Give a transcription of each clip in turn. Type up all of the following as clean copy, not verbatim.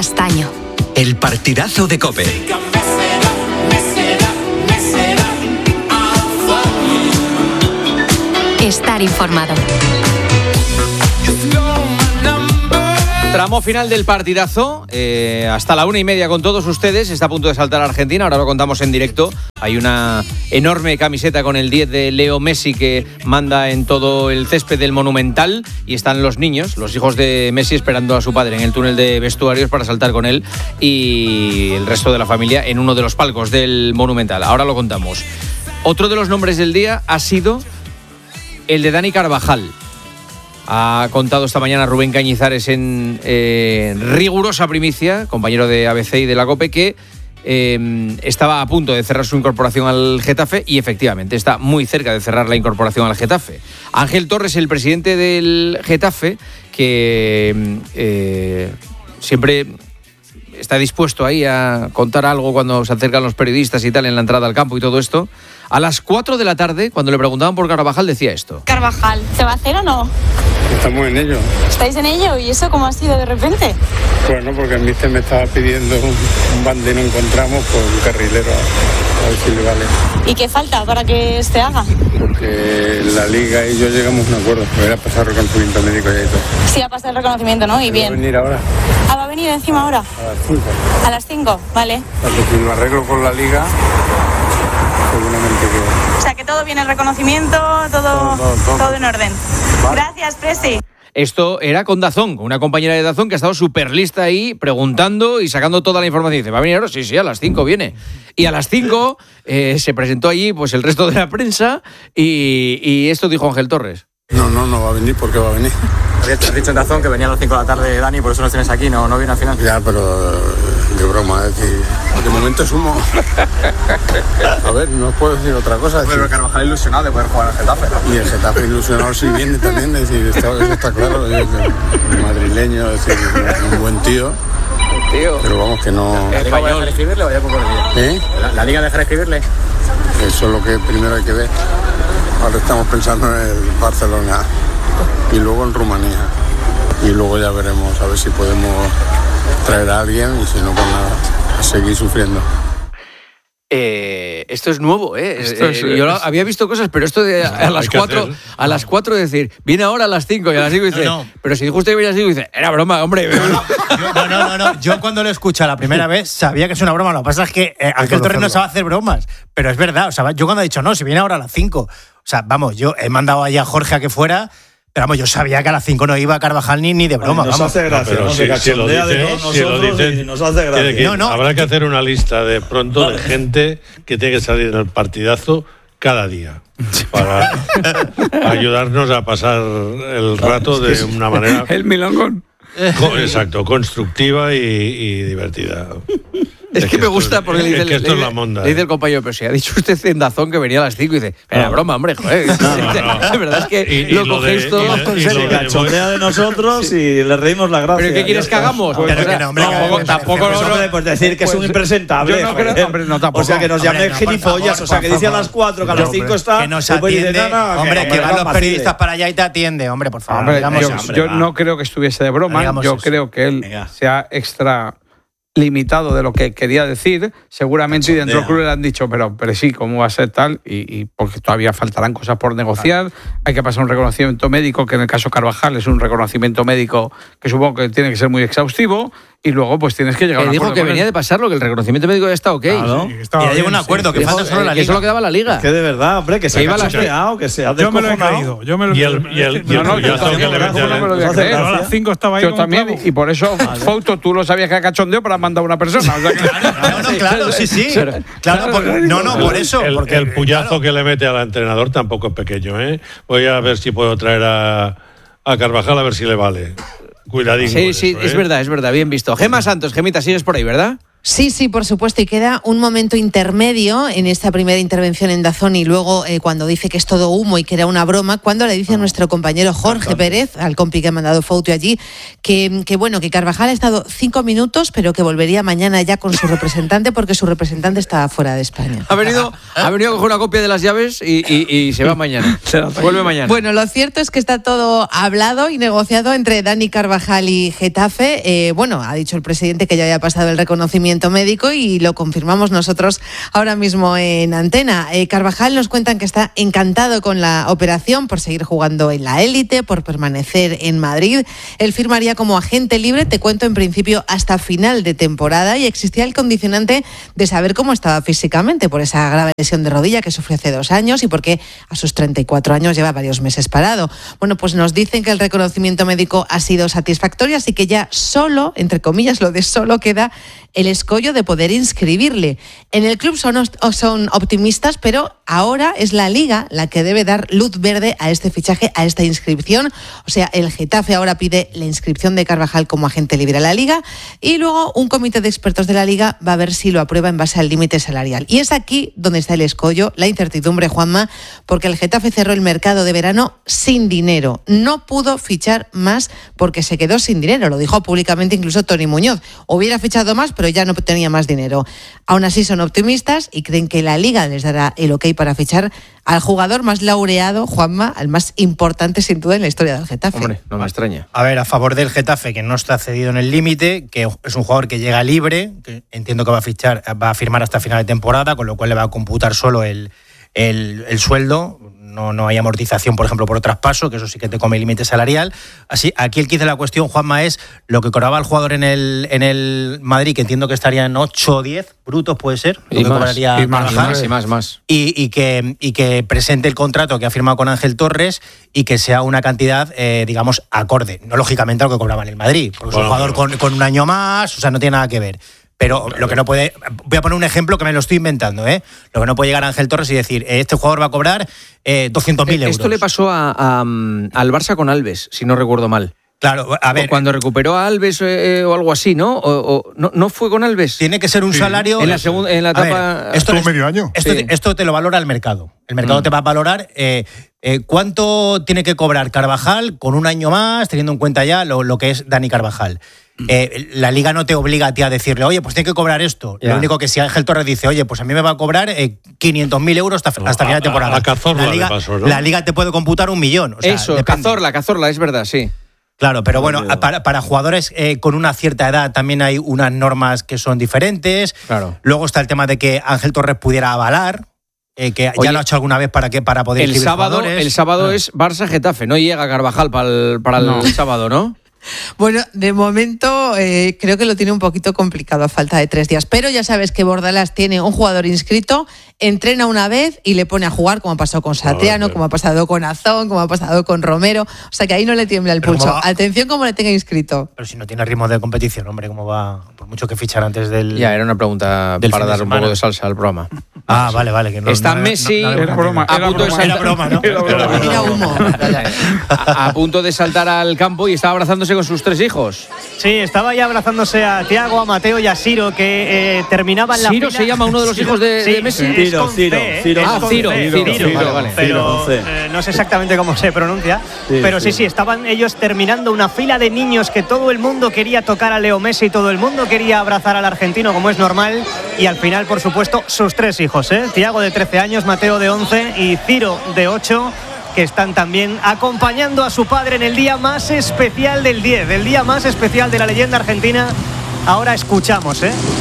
Castaño. El partidazo de COPE. Estar informado. Tramo final del partidazo, hasta la 1:30 con todos ustedes. Está a punto de saltar a Argentina, ahora lo contamos en directo. Hay una enorme camiseta con el 10 de Leo Messi que manda en todo el césped del Monumental, y están los niños, los hijos de Messi, esperando a su padre en el túnel de vestuarios para saltar con él, y el resto de la familia en uno de los palcos del Monumental. Ahora lo contamos. Otro de los nombres del día ha sido el de Dani Carvajal. Ha contado esta mañana Rubén Cañizares en rigurosa primicia, compañero de ABC y de la COPE, que estaba a punto de cerrar su incorporación al Getafe, y efectivamente está muy cerca de cerrar la incorporación al Getafe. Ángel Torres, el presidente del Getafe, que siempre está dispuesto ahí a contar algo cuando se acercan los periodistas y tal en la entrada al campo y todo esto. A las 4 de la tarde, cuando le preguntaban por Carvajal, decía esto. Carvajal, ¿se va a hacer o no? Estamos en ello. ¿Estáis en ello? ¿Y eso cómo ha sido de repente? Bueno, porque el míster me estaba pidiendo un bande y no encontramos, pues un carrilero, a ver si le vale. ¿Y qué falta para que se haga? Porque la Liga y yo llegamos a un acuerdo, pero era pasar reconocimiento médico ya y todo. Sí, va a pasar el reconocimiento, ¿no? Y bien. ¿Va a venir ahora? Ah, ¿va a venir encima ahora? A las 5. A las 5, vale. Porque si lo arreglo con la Liga, seguramente que... O sea, que todo bien, el reconocimiento, todo en orden. Vale. Gracias, Presi. Esto era con Dazón, una compañera de Dazón que ha estado súper lista ahí, preguntando y sacando toda la información. Dice, ¿va a venir ahora? Sí, a las 5 viene. Y a las 5 se presentó allí pues el resto de la prensa, y esto dijo Ángel Torres. No va a venir porque va a venir. Has dicho en Dazón que venía a las 5 de la tarde, Dani, por eso nos tienes aquí, no viene al final. Ya, pero de broma, es decir, de momento es humo. A ver, no puedo decir otra cosa. Pero Carvajal ilusionado de poder jugar al Getafe, ¿no? Y el Getafe ilusionado sí viene también, es decir, eso está claro. Es madrileño, es decir, un buen tío. Pero vamos, que no... ¿La Liga va a dejar escribirle o ya poco el día? ¿La Liga dejará escribirle? Eso es lo que primero hay que ver. Ahora estamos pensando en el Barcelona y luego en Rumanía. Y luego ya veremos a ver si podemos traer a alguien, y si no, pues nada, a seguir sufriendo. Esto es nuevo, yo había visto cosas, pero esto de a las 4 decir, viene ahora a las 5 y a las 5 dice, no. Pero si dijo usted que venía a las 5, dice, era broma, hombre. No. Yo cuando lo escuché la primera vez sabía que es una broma. Lo que pasa es que Ángel Torres no sabe hacer bromas, pero es verdad. O sea, yo cuando he dicho, no, si viene ahora a las 5, o sea, vamos, yo he mandado ahí a Jorge a que fuera. Pero vamos, yo sabía que a las 5 no iba a Carvajal ni de broma. Nos hace gracia, pero si lo dice, nos hace gracia. Habrá que hacer una lista de pronto de gente que tiene que salir en el partidazo cada día para ayudarnos a pasar el rato de una manera... El milongón. Exacto, constructiva y divertida. Es que me gusta porque le dice esto es la monda. Le dice el compañero, pero si ha dicho usted en Dazón que venía a las 5, y dice, era broma, hombre, joder. La verdad es que lo cogéis todo en serio. Cachondea de nosotros y le reímos la gracia. ¿Pero qué quieres que hagamos? Pero que no, hombre, tampoco nos podemos decir que es un impresentable. Yo no creo, hombre, no, tampoco. O sea, que nos llamen gilipollas, o sea, que dice a las 4, que a las 5 está. Que nos atiende, hombre, que van los periodistas para allá y te atiende, hombre, por favor. Yo no creo que estuviese de broma, yo creo que él se ha limitado de lo que quería decir, seguramente, y dentro del club le han dicho, pero sí, ¿cómo va a ser tal? Y porque todavía faltarán cosas por negociar, hay que pasar un reconocimiento médico, que en el caso Carvajal es un reconocimiento médico que supongo que tiene que ser muy exhaustivo, y luego pues tienes que llegar a un acuerdo. Dijo que venía de pasarlo, que el reconocimiento médico ya está ok. Claro. Y ya llegó un acuerdo, que falta solo la Liga. Que eso lo quedaba la Liga. Es que de verdad, hombre, que se ha cachondeado, que se ha descojonado. Yo me lo he creído. A las 5 estaba ahí. Yo también, y por eso, Fausto, tú lo sabías que era cachondeo, pero has mandado a una persona. Claro, sí. Claro, por eso. Porque el puyazo que le mete al entrenador tampoco es pequeño, ¿eh? Voy a ver si puedo traer a Carvajal a ver si le vale. Cuidadín. Sí, es verdad, bien visto. Gema Santos, Gemita, sigues por ahí, ¿verdad? Sí, por supuesto, y queda un momento intermedio en esta primera intervención en DAZN y luego cuando dice que es todo humo y que era una broma, cuando le dice a nuestro compañero Jorge Pérez, al compi que ha mandado foto allí, que Carvajal ha estado 5 minutos, pero que volvería mañana ya con su representante porque su representante está fuera de España. Ha venido a coger una copia de las llaves y se va mañana. Vuelve mañana. Bueno, lo cierto es que está todo hablado y negociado entre Dani Carvajal y Getafe. Ha dicho el presidente que ya había pasado el reconocimiento médico y lo confirmamos nosotros ahora mismo en antena. Carvajal nos cuentan que está encantado con la operación por seguir jugando en la élite, por permanecer en Madrid. Él firmaría como agente libre, te cuento, en principio hasta final de temporada, y existía el condicionante de saber cómo estaba físicamente por esa grave lesión de rodilla que sufrió hace 2 años y porque a sus 34 años lleva varios meses parado. Bueno, pues nos dicen que el reconocimiento médico ha sido satisfactorio, así que ya solo, entre comillas, lo de solo queda el escollo de poder inscribirle. En el club son optimistas, pero ahora es la Liga la que debe dar luz verde a este fichaje, a esta inscripción. O sea, el Getafe ahora pide la inscripción de Carvajal como agente libre a la Liga y luego un comité de expertos de la Liga va a ver si lo aprueba en base al límite salarial. Y es aquí donde está el escollo, la incertidumbre, Juanma, porque el Getafe cerró el mercado de verano sin dinero. No pudo fichar más porque se quedó sin dinero. Lo dijo públicamente incluso Toni Muñoz. Hubiera fichado más, pero ya no tenía más dinero. Aún así son optimistas y creen que la Liga les dará el ok para fichar al jugador más laureado, Juanma, al más importante sin duda en la historia del Getafe. Hombre, no me extraña. A ver, a favor del Getafe, que no está cedido en el límite, que es un jugador que llega libre, que entiendo que va a firmar hasta final de temporada, con lo cual le va a computar solo el sueldo. No hay amortización, por ejemplo, por traspaso, que eso sí que te come el límite salarial. Así, aquí el 15 de la cuestión, Juanma, es lo que cobraba el jugador en el Madrid, que entiendo que estaría en 8 o 10 brutos, puede ser. Y más. Y que presente el contrato que ha firmado con Ángel Torres y que sea una cantidad, digamos, acorde. No lógicamente a lo que cobraba en el Madrid, porque es un jugador con un año más, o sea, no tiene nada que ver. Pero lo que no puede... Voy a poner un ejemplo que me lo estoy inventando, ¿eh? Lo que no puede llegar a Ángel Torres y decir, este jugador va a cobrar 200.000 euros. Esto le pasó al Barça con Alves, si no recuerdo mal. Claro, a ver... Cuando recuperó a Alves o algo así, ¿no? ¿No fue con Alves? Tiene que ser un salario... En la etapa... Ver, esto medio año. Esto te lo valora el mercado. El mercado te va a valorar cuánto tiene que cobrar Carvajal con un año más, teniendo en cuenta ya lo que es Dani Carvajal. La Liga no te obliga a ti a decirle, oye, pues tiene que cobrar esto. Lo único que si Ángel Torres dice, oye, pues a mí me va a cobrar 500.000 euros hasta final de temporada. A Cazorla le pasó, ¿no? La Liga te puede computar 1 millón. O sea, eso, Cazorla, es verdad, sí. Claro, pero bueno, para jugadores con una cierta edad también hay unas normas que son diferentes. Claro. Luego está el tema de que Ángel Torres pudiera avalar. Que ya lo ha hecho alguna vez para poder el sábado es Barça-Getafe, no llega Carvajal para el sábado, ¿no? Bueno, de momento creo que lo tiene un poquito complicado a falta de 3 días, pero ya sabes que Bordalás tiene un jugador inscrito, entrena una vez y le pone a jugar, como ha pasado con Satriano, como ha pasado con Azón, como ha pasado con Romero, o sea que ahí no le tiembla el pulso. Atención como le tenga inscrito. Pero si no tiene ritmo de competición, hombre, ¿cómo va? Por mucho que fichar antes del... Ya, era una pregunta para dar un poco de salsa al programa. Vale. Que no, está Messi era broma, a punto de saltar. Era broma, ¿no? Era humo. A punto de saltar al campo y estaba abrazándose con sus 3 hijos. Sí, estaba ya abrazándose a Thiago, a Mateo y a Ciro, que terminaban la ¿Ciro fila. se llama uno de los hijos de Messi? Ciro. Vale. Pero no sé exactamente cómo se pronuncia. Pero sí, estaban ellos terminando una fila de niños que todo el mundo quería tocar a Leo Messi, todo el mundo quería abrazar al argentino, como es normal. Y al final, por supuesto, sus 3 hijos, Thiago de 13 años, Mateo de 11 y Ciro de 8, que están también acompañando a su padre en el día más especial del 10, el día más especial de la leyenda argentina. Ahora escuchamos,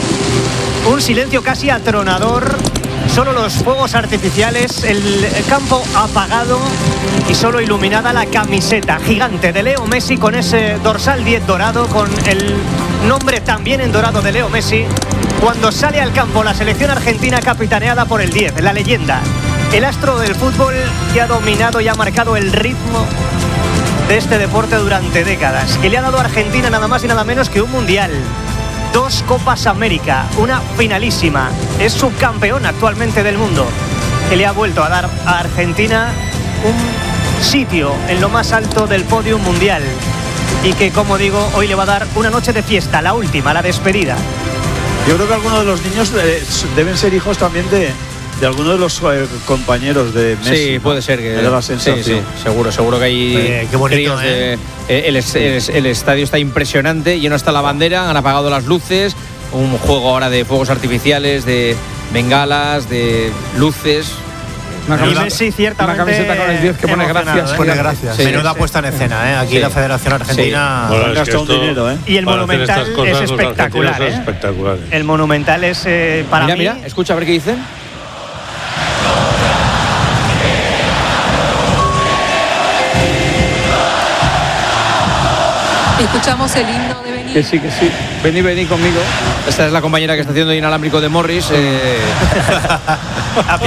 un silencio casi atronador, solo los fuegos artificiales, el campo apagado y solo iluminada la camiseta gigante de Leo Messi con ese dorsal 10 dorado, con el nombre también en dorado de Leo Messi, cuando sale al campo la selección argentina capitaneada por el 10, la leyenda. El astro del fútbol que ha dominado y ha marcado el ritmo de este deporte durante décadas, que le ha dado a Argentina nada más y nada menos que un mundial, 2 Copas América, una finalísima, es subcampeón actualmente del mundo, que le ha vuelto a dar a Argentina un sitio en lo más alto del podio mundial y que, como digo, hoy le va a dar una noche de fiesta, la última, la despedida. Yo creo que algunos de los niños deben ser hijos también de algunos de los compañeros de Messi. Sí, puede ser que. Me da la sensación. Sí, seguro que hay. Qué bonito, críos el estadio está impresionante, lleno está la bandera, han apagado las luces, un juego ahora de fuegos artificiales, de bengalas, de luces. Y Messi ciertamente una camiseta con el 10 que pone gracias. Pone gracias. Sí, Menuda puesta en escena, Aquí la Federación Argentina Bueno, gasta un dinero, Y el Monumental es espectacular. Espectaculares. El Monumental es para mí. Mira, escucha a ver qué dicen. Escuchamos el himno de Bení. Que sí. Vení conmigo. Esta es la compañera que está haciendo inalámbrico de Morris.